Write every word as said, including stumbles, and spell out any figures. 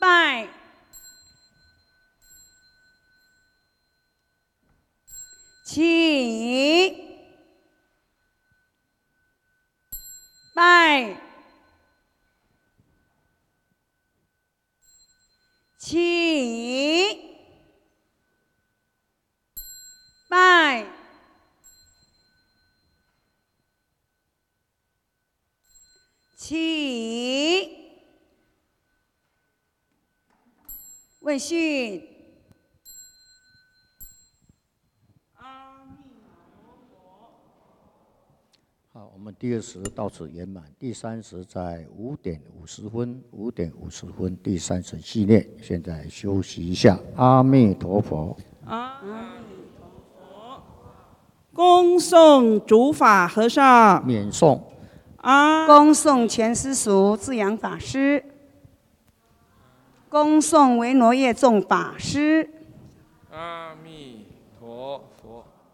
拜。起，拜，起，拜，起，问讯。 好，我们第二时到此圆满。第三时在五点五十分，五点五十分，第三时纪念。现在休息一下。阿弥陀佛。 阿弥陀佛。恭送主法和尚。 免诵。 阿。 恭送前师叔智扬法师。恭送维罗业众法师。 阿弥陀佛。